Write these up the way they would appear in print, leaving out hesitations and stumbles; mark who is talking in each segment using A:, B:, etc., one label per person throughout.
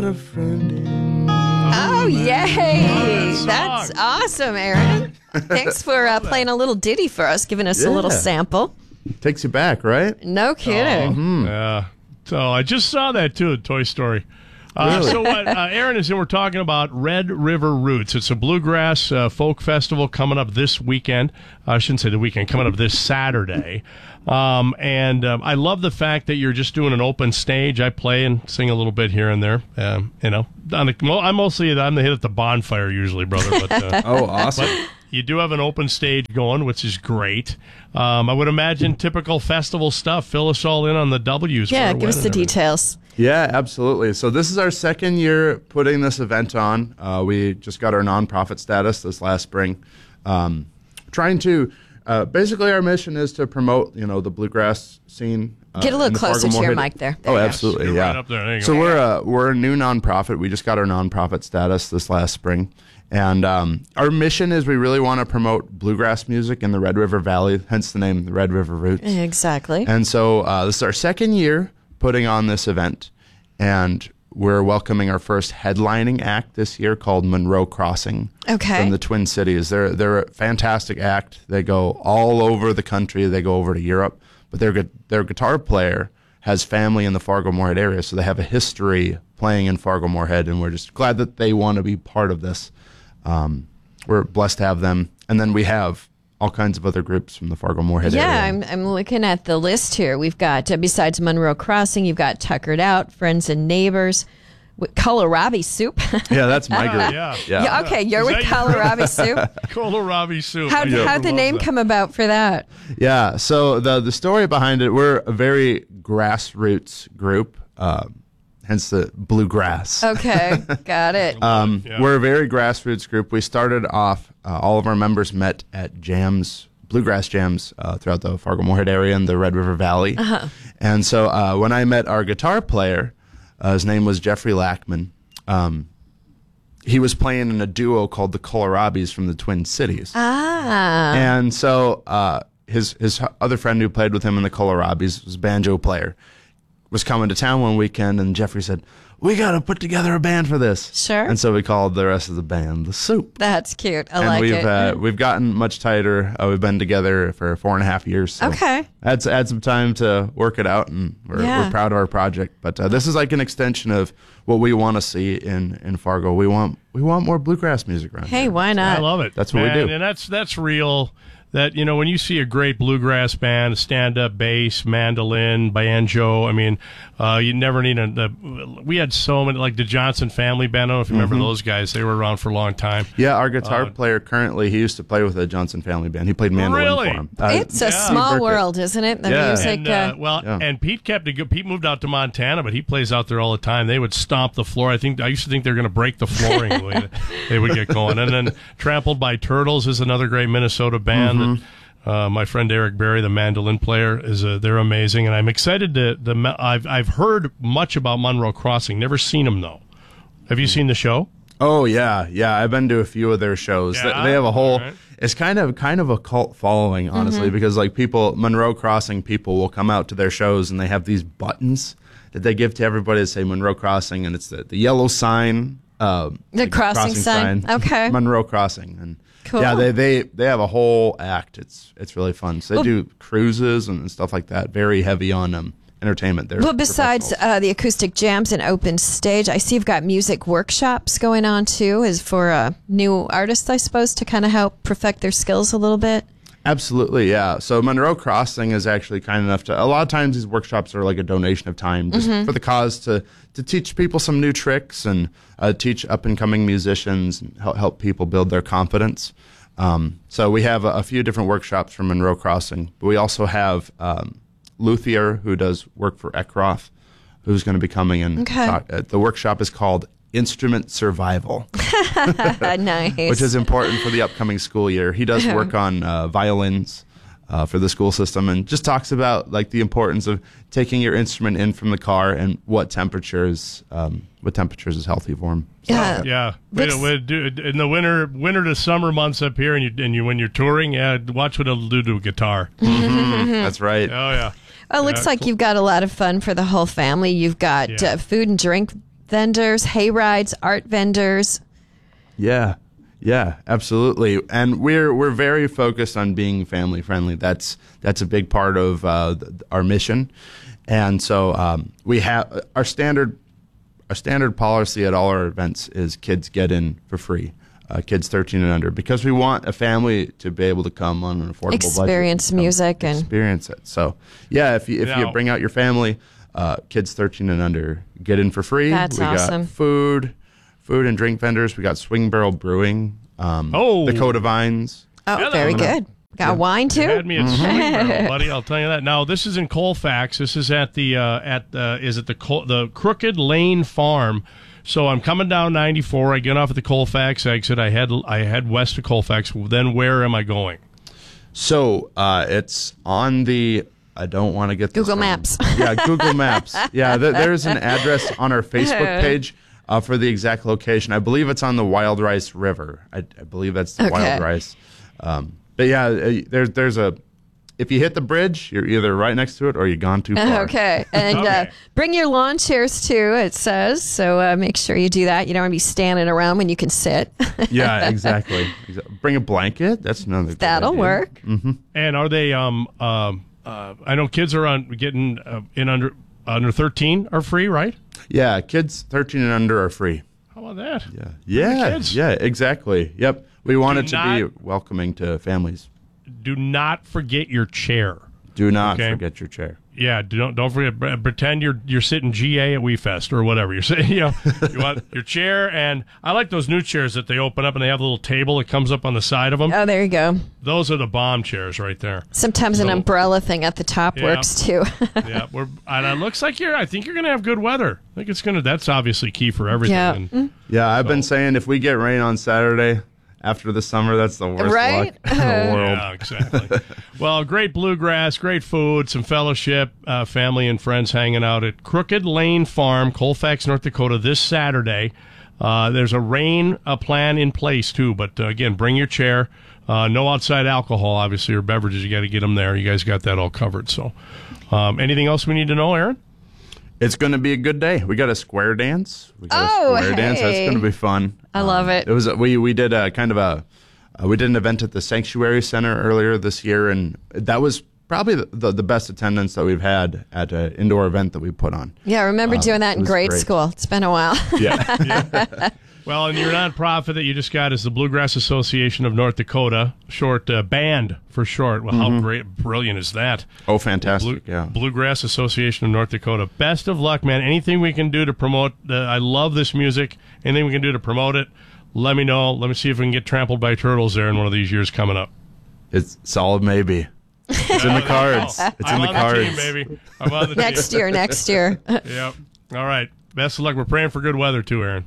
A: A friend in
B: Oh, yay!
C: song.
B: That's awesome, Aaron. Thanks for playing a little ditty for us, giving us a little
A: Yeah.
B: sample.
A: Takes you back, right?
B: No kidding.
C: Yeah. So I just saw that too in Toy Story.
A: Really?
C: So what Aaron is in, we're talking about Red River Roots. It's a bluegrass folk festival coming up this weekend. I shouldn't say the weekend, coming up this Saturday. I love the fact that you're just doing an open stage. I play and sing a little bit here and there. I'm the hit at the bonfire usually, brother. But,
A: Oh, awesome.
C: you do have an open stage going, which is great. I would imagine typical festival stuff. Fill us all in on the W's.
B: Yeah,
C: for
B: give us
C: when
B: the
C: and everything.
B: details.
A: Yeah, absolutely. So this is our second year putting this event on. We just got our nonprofit status this last spring. Trying to basically our mission is to promote, the bluegrass scene.
B: Get a little
A: in the
B: closer to your
A: Fargo-Moorhead-
B: mic there.
A: Oh,
B: you go.
A: absolutely.
C: You're
A: Yeah.
C: right up there. There you
A: So
C: go.
A: we're a new nonprofit. We just got our nonprofit status this last spring. And our mission is we really want to promote bluegrass music in the Red River Valley, hence the name, the Red River Roots.
B: Exactly.
A: And so this is our second year putting on this event, and we're welcoming our first headlining act this year called Monroe Crossing
B: Okay.
A: from the Twin Cities. They're a fantastic act. They go all over the country. They go over to Europe, but their guitar player has family in the Fargo-Moorhead area, so they have a history playing in Fargo-Moorhead, and we're just glad that they want to be part of this. We're blessed to have them, and then we have all kinds of other groups from the Fargo-Moorhead area.
B: Yeah, I'm looking at the list here. We've got, besides Monroe Crossing, you've got Tuckered Out, Friends and Neighbors, with Kohlrabi Soup.
A: Yeah, that's my group.
C: yeah.
B: Yeah, okay, you're
C: Is
B: with
C: that your
B: Kohlrabi Soup.
C: Kohlrabi soup.
B: How'd the name come about for that?
A: Yeah, so the story behind it, we're a very grassroots group, hence the bluegrass.
B: Okay, got it.
C: Yeah.
A: We're a very grassroots group. We started off, all of our members met at jams, bluegrass jams throughout the Fargo-Moorhead area and the Red River Valley. And so when I met our guitar player, his name was Jeffrey Lackman. He was playing in a duo called the Kohlrabis from the Twin Cities. And so his other friend who played with him in the Kohlrabis was a banjo player, was coming to town one weekend, and Jeffrey said, "We got to put together a band for this."
B: Sure.
A: And so we called the rest of the band the Soup.
B: That's cute. I
A: And
B: like
A: we've
B: it.
A: we've gotten much tighter. We've been together for 4.5 years. So
B: Okay.
A: had some time to work it out, and
B: Yeah.
A: we're proud of our project. But this is like an extension of what we want to see in Fargo. We want more bluegrass music around
B: Hey,
A: here.
B: why not?
C: I love it.
A: That's what we do.
C: And that's real. That, when you see a great bluegrass band, stand-up bass, mandolin, banjo, you never need we had so many, like the Johnson Family Band. I don't know if you remember those guys. They were around for a long time.
A: Yeah, our guitar player currently, he used to play with the Johnson Family Band. He played mandolin
C: Really?
A: for him.
B: It's a
C: Yeah.
B: small
A: Berkeley.
B: world, isn't it? The
A: Yeah.
B: music.
C: And, and Pete Pete moved out to Montana, but he plays out there all the time. They would stomp the floor. I used to think they were going to break the flooring the way they would get going. And then Trampled by Turtles is another great Minnesota band that my friend Eric Berry, the mandolin player, they're amazing. And I'm excited I've heard much about Monroe Crossing. Never seen them though. Have you seen the show?
A: Oh yeah. I've been to a few of their shows.
C: Yeah?
A: They have a whole.
C: All right.
A: It's kind of a cult following, honestly, because like Monroe Crossing people will come out to their shows and they have these buttons that they give to everybody that say Monroe Crossing, and it's the yellow sign.
B: The crossing sign. Okay.
A: Monroe Crossing, and
B: Cool.
A: yeah, they have a whole act. It's really fun. So they do cruises and stuff like that. Very heavy on entertainment there.
B: Well, besides
A: professionals.
B: the acoustic jams and open stage, I see you've got music workshops going on too, is for new artists, I suppose, to kind of help perfect their skills a little bit.
A: Absolutely, yeah. So Monroe Crossing is actually kind enough to. A lot of times these workshops are like a donation of time just for the cause to teach people some new tricks and teach up and coming musicians and help people build their confidence. So we have a few different workshops from Monroe Crossing, but we also have Luthier, who does work for Eckroth, who's going to be coming in.
B: Okay.
A: The workshop is called Instrument Survival,
B: Nice.
A: which is important for the upcoming school year. He does work on violins for the school system, and just talks about like the importance of taking your instrument in from the car and what temperatures is healthy for him. So,
B: Yeah.
C: Yeah,
B: Looks-
C: in the winter to summer months up here, and you when you're touring, watch what it'll do to a guitar.
A: that's right.
C: Oh yeah.
B: Well, it looks like you've got a lot of fun for the whole family. You've got
C: Yeah.
B: food and drink vendors, hay rides, art vendors.
A: Yeah, absolutely. And we're very focused on being family friendly. That's a big part of our mission. And so we have our standard policy at all our events is kids get in for free. Kids 13 and under, because we want a family to be able to come on an affordable
B: experience
A: budget,
B: music and
A: experience it. So if you bring out your family, kids 13 and under get in for free.
B: That's awesome.
A: Got food and drink vendors. We got Swing Barrel Brewing, Dakota Vines.
B: Oh, very good. Got wine too.
C: You had me at Swing Barrel, buddy. I'll tell you that. Now this is in Colfax. This is at the the Crooked Lane Farm. So I'm coming down 94. I get off at the Colfax exit. I head west to Colfax. Then where am I going?
A: So it's on the. I don't want to get this
B: Google
A: wrong.
B: Maps.
A: Yeah, Google Maps. Yeah, there's an address on our Facebook page for the exact location. I believe it's on the Wild Rice River. I believe that's the Wild Rice. But yeah, there's a. If you hit the bridge, you're either right next to it or you've gone too far.
B: Okay. And bring your lawn chairs too, it says. So make sure you do that. You don't want to be standing around when you can sit.
A: Yeah, exactly. Bring a blanket. That's another good
B: That'll
A: idea.
B: work.
A: Mm-hmm.
C: And are they? I know kids are getting in under 13 are free, right?
A: Yeah, kids 13 and under are free.
C: How about that?
A: Yeah, exactly. Yep. We want it to be welcoming to families.
C: Do not forget your chair.
A: Do not forget your chair.
C: Yeah, don't forget. Pretend you're sitting GA at WeFest or whatever. You're sitting. You want your chair, and I like those new chairs that they open up and they have a little table that comes up on the side of them.
B: Oh, there you go.
C: Those are the bomb chairs right there.
B: Sometimes an umbrella thing at the top works too.
C: Yeah, and it looks like I think you're going to have good weather. I think it's gonna. That's obviously key for everything.
B: Yeah.
A: I've been saying if we get rain on Saturday. After the summer, that's the worst luck in the world.
C: Yeah, exactly. Well, great bluegrass, great food, some fellowship, family and friends hanging out at Crooked Lane Farm, Colfax, North Dakota, this Saturday. There's a rain plan in place, too. But, again, bring your chair. No outside alcohol, obviously, or beverages. You got to get them there. You guys got that all covered. So, anything else we need to know, Aaron?
A: It's going to be a good day. We got a square dance. Dance. That's going to be fun.
B: I love it.
A: It was we did a kind of we did an event at the Sanctuary Center earlier this year, and that was probably the best attendance that we've had at an indoor event that we put on.
B: Yeah, I remember doing that in grade school. It's been a while.
A: Yeah.
C: Well, and your nonprofit that you just got is the Bluegrass Association of North Dakota, short BAND for short. Well, how brilliant is that?
A: Oh, fantastic!
C: Bluegrass Association of North Dakota. Best of luck, man. Anything we can do to promote, I love this music. Anything we can do to promote it, let me know. Let me see if we can get trampled by turtles there in one of these years coming up.
A: It's solid, maybe. It's in the cards. It's in the cards,
C: team, baby. I'm on the
B: team. Next year.
C: Yep. All right. Best of luck. We're praying for good weather too, Aaron.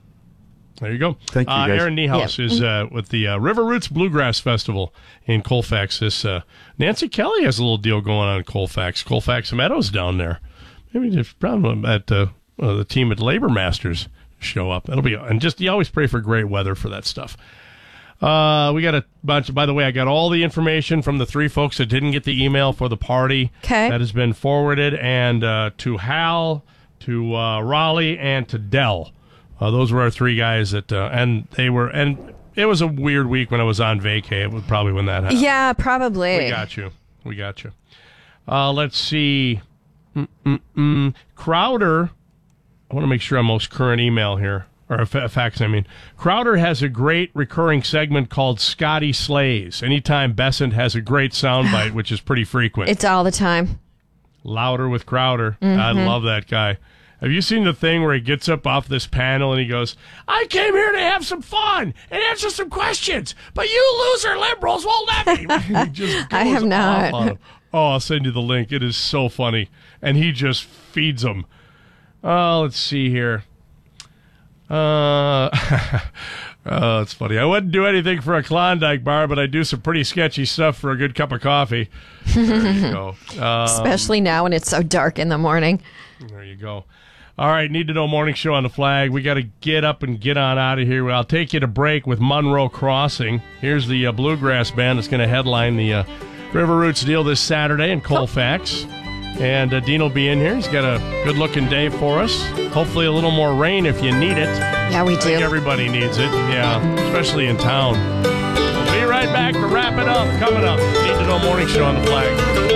C: There you go.
A: Thank you, guys.
C: Aaron Niehaus is with the River Roots Bluegrass Festival in Colfax. Nancy Kelly has a little deal going on in Colfax Meadows down there. Maybe there's a problem at the team at Labor Masters show up. It'll be, and just you always pray for great weather for that stuff. We got a bunch. By the way, I got all the information from the three folks that didn't get the email for the party.
B: Okay.
C: That has been forwarded, and to Hal, to Raleigh, and to Dell. Those were our three guys that, and it was a weird week when I was on vacay. It was probably when that happened.
B: Yeah, probably.
C: We got you. Let's see. Crowder, I want to make sure I'm most current email here, or fax, I mean. Crowder has a great recurring segment called Scotty Slays. Anytime Besant has a great soundbite, which is pretty frequent.
B: It's all the time.
C: Louder with Crowder. I love that guy. Have you seen the thing where he gets up off this panel and he goes, I came here to have some fun and answer some questions, but you loser liberals won't let me. He just goes
B: I have not.
C: off on him. Oh, I'll send you the link. It is so funny. And he just feeds them. Let's see here. It's funny. I wouldn't do anything for a Klondike bar, but I do some pretty sketchy stuff for a good cup of coffee. There you go.
B: Especially now when it's so dark in the morning.
C: There you go. All right, Need to Know Morning Show on the flag. We got to get up and get on out of here. I'll take you to break with Monroe Crossing. Here's the bluegrass band that's going to headline the River Roots deal this Saturday in Colfax. And Dean will be in here. He's got a good-looking day for us. Hopefully a little more rain if you need it.
B: Yeah, we
C: I think
B: do.
C: everybody needs it. Yeah, especially in town. We'll be right back to wrap it up. Coming up, Need to Know Morning Show on the Flag.